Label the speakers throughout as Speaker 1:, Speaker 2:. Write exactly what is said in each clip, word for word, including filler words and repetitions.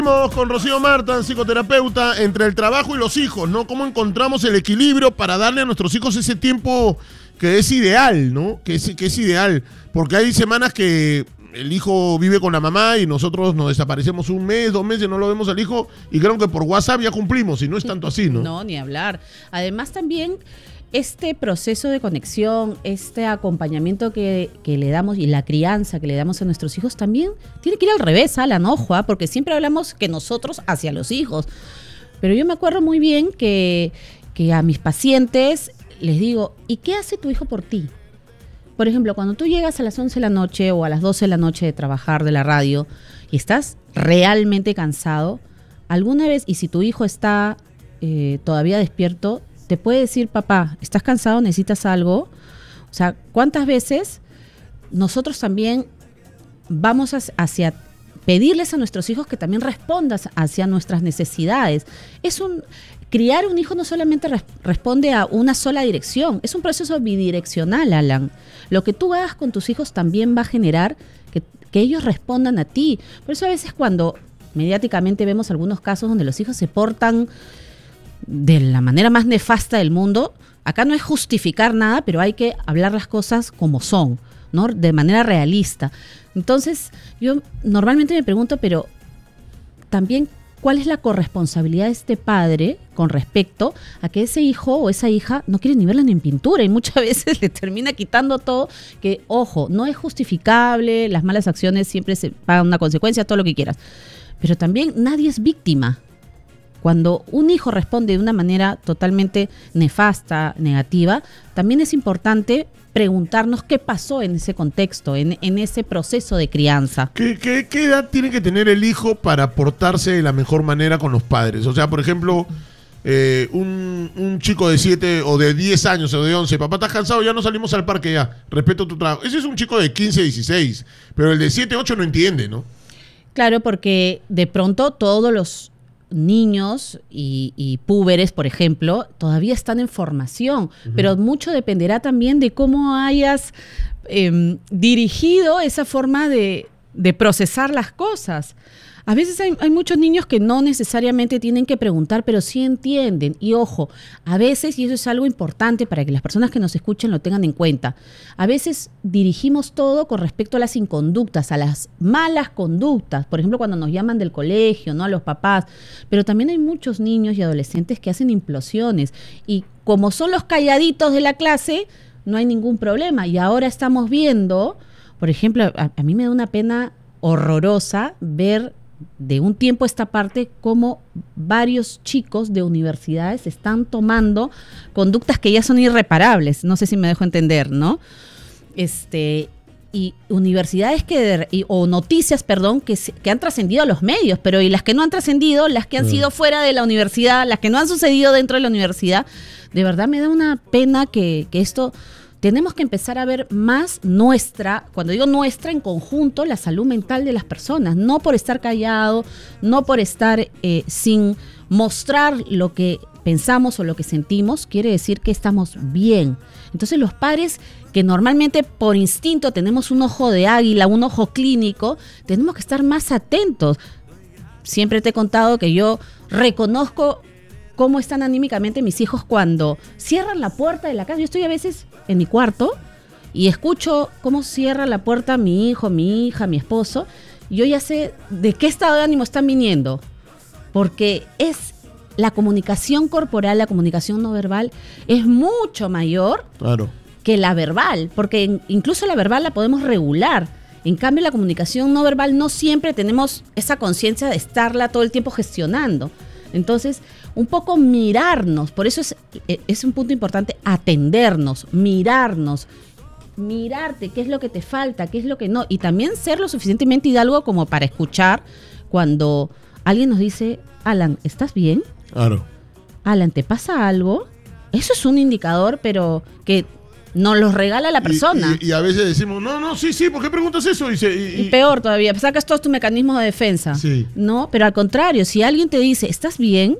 Speaker 1: Vamos con Rocío Marta, psicoterapeuta, entre el trabajo y los hijos, ¿no? ¿Cómo encontramos el equilibrio para darle a nuestros hijos ese tiempo que es ideal, ¿no? Que es, que es ideal, porque hay semanas que el hijo vive con la mamá y nosotros nos desaparecemos un mes, dos meses, no lo vemos al hijo y creo que por WhatsApp ya cumplimos y no es tanto así, ¿no?
Speaker 2: No, ni hablar. Además también este proceso de conexión, este acompañamiento que, que le damos y la crianza que le damos a nuestros hijos también tiene que ir al revés, Alan, ojo, ¿eh? Porque siempre hablamos que nosotros hacia los hijos. Pero yo me acuerdo muy bien que, que a mis pacientes les digo, ¿y qué hace tu hijo por ti? Por ejemplo, cuando tú llegas a las once de la noche o a las doce de la noche de trabajar de la radio y estás realmente cansado, alguna vez, y si tu hijo está eh, todavía despierto, te puede decir, papá, ¿estás cansado? ¿Necesitas algo? O sea, ¿cuántas veces nosotros también vamos hacia pedirles a nuestros hijos que también respondan hacia nuestras necesidades? Es un criar un hijo no solamente res, responde a una sola dirección, es un proceso bidireccional, Alan. Lo que tú hagas con tus hijos también va a generar que, que ellos respondan a ti. Por eso a veces cuando mediáticamente vemos algunos casos donde los hijos se portan de la manera más nefasta del mundo, acá no es justificar nada, pero hay que hablar las cosas como son, ¿no? De manera realista. Entonces, yo normalmente me pregunto, pero también, ¿cuál es la corresponsabilidad de este padre con respecto a que ese hijo o esa hija no quiere ni verla ni en pintura y muchas veces le termina quitando todo? Que, ojo, no es justificable, las malas acciones siempre se pagan una consecuencia, todo lo que quieras. Pero también nadie es víctima. Cuando un hijo responde de una manera totalmente nefasta, negativa, también es importante preguntarnos qué pasó en ese contexto, en, en ese proceso de crianza.
Speaker 1: ¿Qué, qué, ¿Qué edad tiene que tener el hijo para portarse de la mejor manera con los padres? O sea, por ejemplo, eh, un, un chico de siete o de diez años o de once, papá, ¿estás cansado? Ya no salimos al parque ya, respeto tu trabajo. Ese es un chico de quince, dieciséis, pero el de siete, ocho no entiende, ¿no?
Speaker 2: Claro, porque de pronto todos los niños y, y púberes, por ejemplo, todavía están en formación, uh-huh. Pero mucho dependerá también de cómo hayas eh, dirigido esa forma de, de procesar las cosas. A veces hay, hay muchos niños que no necesariamente tienen que preguntar, pero sí entienden. Y ojo, a veces, y eso es algo importante para que las personas que nos escuchen lo tengan en cuenta, a veces dirigimos todo con respecto a las inconductas, a las malas conductas. Por ejemplo, cuando nos llaman del colegio, ¿no? A los papás. Pero también hay muchos niños y adolescentes que hacen implosiones. Y como son los calladitos de la clase, no hay ningún problema. Y ahora estamos viendo, por ejemplo, a, a mí me da una pena horrorosa ver de un tiempo a esta parte cómo varios chicos de universidades están tomando conductas que ya son irreparables, no sé si me dejo entender, ¿no? Este, y universidades que, y, o noticias, perdón, que, que han trascendido a los medios, pero y las que no han trascendido, las que han sido fuera de la universidad, las que no han sucedido dentro de la universidad, de verdad me da una pena que, que esto... Tenemos que empezar a ver más nuestra, cuando digo nuestra, en conjunto, la salud mental de las personas, no por estar callado, no por estar eh, sin mostrar lo que pensamos o lo que sentimos, quiere decir que estamos bien. Entonces los padres que normalmente por instinto tenemos un ojo de águila, un ojo clínico, tenemos que estar más atentos. Siempre te he contado que yo reconozco cómo están anímicamente mis hijos cuando cierran la puerta de la casa. Yo estoy a veces en mi cuarto y escucho cómo cierra la puerta mi hijo, mi hija, mi esposo. Y yo ya sé de qué estado de ánimo están viniendo, porque es la comunicación corporal, la comunicación no verbal es mucho mayor claro. que la verbal, porque incluso la verbal la podemos regular. En cambio, la comunicación no verbal no siempre tenemos esa conciencia de estarla todo el tiempo gestionando. Entonces, un poco mirarnos, por eso es, es un punto importante, atendernos, mirarnos, mirarte, qué es lo que te falta, qué es lo que no, y también ser lo suficientemente hidalgo como para escuchar cuando alguien nos dice, Alan, ¿estás bien?
Speaker 1: Claro.
Speaker 2: Alan, ¿te pasa algo? Eso es un indicador, pero que nos los regala la persona.
Speaker 1: Y, y, y a veces decimos, no, no, sí, sí, ¿por qué preguntas eso? Y, se, y,
Speaker 2: y peor todavía, sacas todos tus mecanismos de defensa.
Speaker 1: Sí.
Speaker 2: No, pero al contrario, si alguien te dice, ¿estás bien?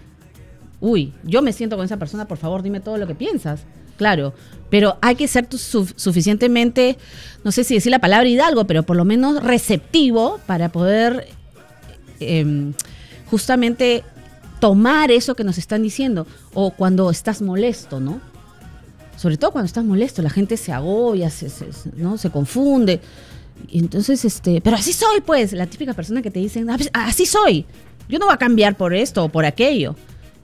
Speaker 2: Uy, yo me siento con esa persona, por favor, dime todo lo que piensas. Claro, pero hay que ser tu, su, suficientemente, no sé si decir la palabra hidalgo, pero por lo menos receptivo para poder eh, justamente tomar eso que nos están diciendo. O cuando estás molesto, ¿no? Sobre todo cuando estás molesto, la gente se agobia, se, se, ¿no? se confunde. Y entonces, este, pero así soy, pues, la típica persona que te dicen, así soy, yo no voy a cambiar por esto o por aquello.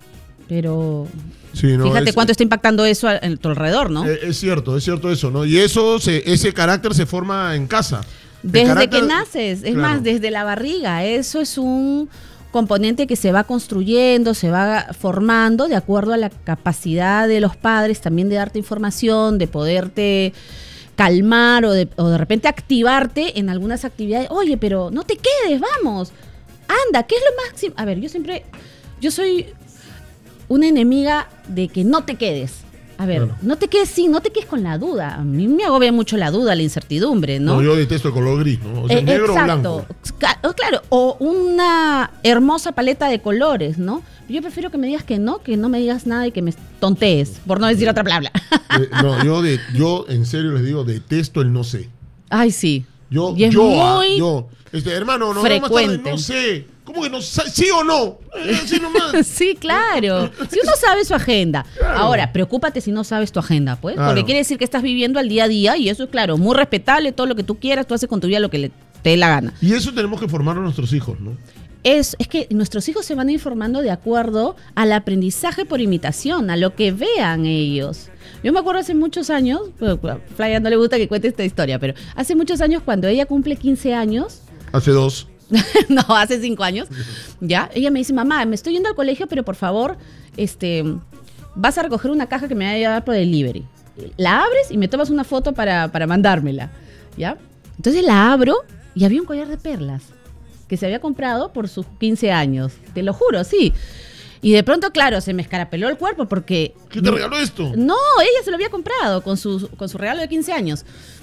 Speaker 2: Pero sí, no, fíjate es, cuánto está impactando eso a, a tu alrededor, ¿no?
Speaker 1: Es, es cierto, es cierto eso, ¿no? Y eso, se, ese carácter se forma en casa.
Speaker 2: Desde
Speaker 1: carácter,
Speaker 2: que naces, es
Speaker 1: claro.
Speaker 2: más, desde la barriga. Eso es un componente que se va construyendo, se va formando de acuerdo a la capacidad de los padres también de darte información, de poderte calmar o de, o de repente activarte en algunas actividades. Oye, pero no te quedes, vamos, anda, ¿qué es lo máximo? A ver, yo siempre, yo soy una enemiga de que no te quedes. A ver, claro. no te quedes sí, no te quedes con la duda. A mí me agobia mucho la duda, la incertidumbre, ¿no?
Speaker 1: No, yo detesto el color gris, ¿no? O sea,
Speaker 2: eh,
Speaker 1: negro
Speaker 2: exacto.
Speaker 1: o
Speaker 2: blanco. Claro, o una hermosa paleta de colores, ¿no? Yo prefiero que me digas que no, que no me digas nada y que me tontees, por no decir otra palabra.
Speaker 1: Eh, no, yo, de, yo en serio les digo, detesto el no sé.
Speaker 2: Ay, sí.
Speaker 1: Yo,
Speaker 2: y es
Speaker 1: yo,
Speaker 2: muy
Speaker 1: yo, este, hermano, no,
Speaker 2: frecuente.
Speaker 1: Más tarde, no sé. ¿Cómo que no sabe? ¿Sí o no? Eh, así nomás.
Speaker 2: Sí, claro. Si uno sabe su agenda. Claro. Ahora, preocúpate si no sabes tu agenda, pues. Claro. Porque quiere decir que estás viviendo al día a día y eso es, claro, muy respetable, todo lo que tú quieras, tú haces con tu vida lo que le, te dé la gana.
Speaker 1: Y eso tenemos que formar a nuestros hijos, ¿no?
Speaker 2: Es, es que nuestros hijos se van informando de acuerdo al aprendizaje por imitación, a lo que vean ellos. Yo me acuerdo hace muchos años, a Flaya no le gusta que cuente esta historia, pero hace muchos años cuando ella cumple quince años.
Speaker 1: Hace dos.
Speaker 2: No, hace cinco años. Ya, ella me dice, mamá, me estoy yendo al colegio, pero por favor, este, vas a recoger una caja que me va a llevar por delivery. La abres y me tomas una foto para, para mandármela. ¿Ya? Entonces la abro y había un collar de perlas que se había comprado por sus quince años. Te lo juro, sí. Y de pronto, claro, se me escarapeló el cuerpo porque...
Speaker 1: ¿Quién te regaló esto?
Speaker 2: No, ella se lo había comprado con su, con su regalo de quince años.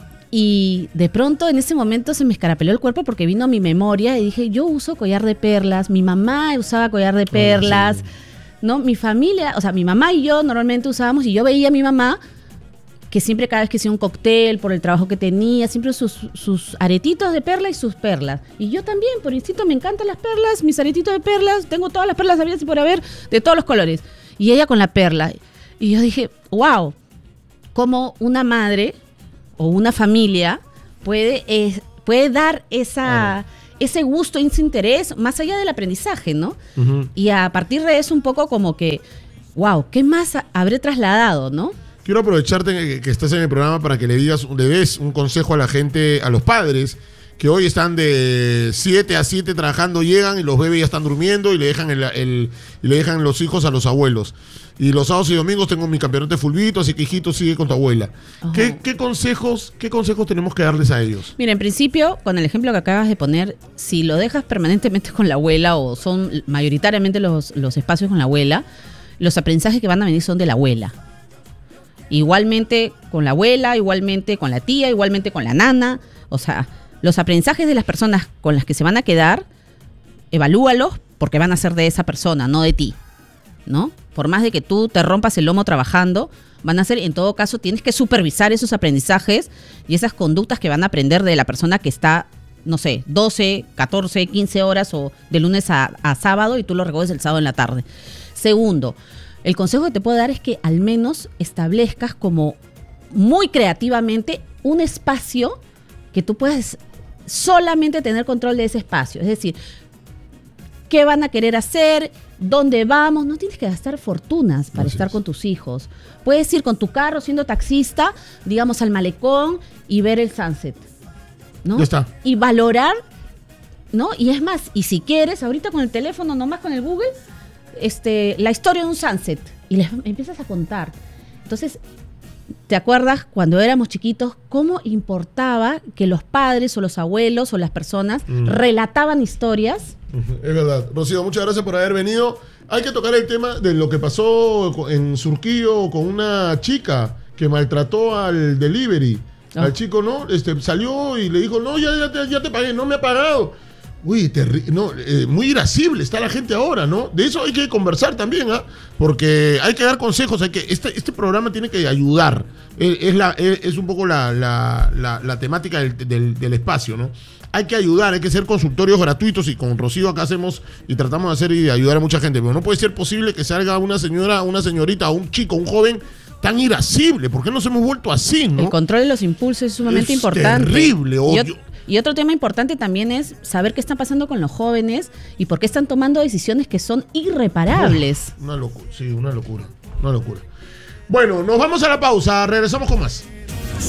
Speaker 2: Y de pronto en ese momento se me escarapeló el cuerpo porque vino a mi memoria y dije, yo uso collar de perlas, mi mamá usaba collar de perlas, oh, sí. ¿no? Mi familia, o sea, mi mamá y yo normalmente usábamos y yo veía a mi mamá que siempre cada vez que hacía un cóctel por el trabajo que tenía, siempre sus, sus aretitos de perla y sus perlas. Y yo también, por instinto, me encantan las perlas, mis aretitos de perlas, tengo todas las perlas habidas y por haber, de todos los colores. Y ella con la perla. Y yo dije, wow, como una madre o una familia puede, eh, puede dar esa, ah, ese gusto, ese interés, más allá del aprendizaje, ¿no? Uh-huh. Y a partir de eso un poco como que, wow, ¿qué más habré trasladado, no?
Speaker 1: Quiero aprovecharte que, que estás en el programa para que le digas, le des un consejo a la gente, a los padres, que hoy están de siete a siete trabajando, llegan y los bebés ya están durmiendo y le dejan el, el, y le dejan los hijos a los abuelos. Y los sábados y domingos tengo mi campeonato de fulbito, así que hijito, sigue con tu abuela. ¿Qué, qué consejos, qué consejos tenemos que darles a ellos?
Speaker 2: Mira, en principio, con el ejemplo que acabas de poner, si lo dejas permanentemente con la abuela o son mayoritariamente los, los espacios con la abuela, los aprendizajes que van a venir son de la abuela. Igualmente con la abuela, igualmente con la tía, igualmente con la nana. O sea, los aprendizajes de las personas con las que se van a quedar, evalúalos porque van a ser de esa persona, no de ti, ¿no? Por más de que tú te rompas el lomo trabajando, van a ser, en todo caso, tienes que supervisar esos aprendizajes y esas conductas que van a aprender de la persona que está, no sé, doce, catorce, quince horas o de lunes a, a sábado y tú lo recoges el sábado en la tarde. Segundo, el consejo que te puedo dar es que al menos establezcas como muy creativamente un espacio que tú puedas solamente tener control de ese espacio. Es decir, ¿qué van a querer hacer? ¿Dónde vamos? No tienes que gastar fortunas para Así estar es. con tus hijos. Puedes ir con tu carro siendo taxista, digamos, al malecón y ver el sunset, ¿no?
Speaker 1: Ya está.
Speaker 2: Y valorar, ¿no? Y es más, y si quieres, ahorita con el teléfono, nomás con el Google, este, la historia de un sunset. Y les empiezas a contar. Entonces, ¿te acuerdas cuando éramos chiquitos cómo importaba que los padres o los abuelos o las personas mm. relataban historias?
Speaker 1: Es verdad. Rocío, muchas gracias por haber venido. Hay que tocar el tema de lo que pasó en Surquillo con una chica que maltrató al delivery. Oh. Al chico, ¿no? Este, salió y le dijo, no, ya, ya, te, ya te pagué, no me ha pagado. Uy, terri- no, eh, muy irascible está la gente ahora, ¿no? De eso hay que conversar también, ¿ah? ¿eh? Porque hay que dar consejos, hay que este, este programa tiene que ayudar. Es, es, la, es, es un poco la, la, la, la temática del, del, del espacio, ¿no? hay que ayudar, hay que hacer consultorios gratuitos y con Rocío acá hacemos y tratamos de hacer y de ayudar a mucha gente, pero no puede ser posible que salga una señora, una señorita, un chico, un joven tan irascible. ¿Por qué nos hemos vuelto así, no?
Speaker 2: El control de los impulsos es sumamente
Speaker 1: es
Speaker 2: importante.
Speaker 1: Terrible,
Speaker 2: y, ot- y otro tema importante también es saber qué está pasando con los jóvenes y por qué están tomando decisiones que son irreparables.
Speaker 1: Uf, una locura, sí, una locura, una locura. Bueno, nos vamos a la pausa, regresamos con más.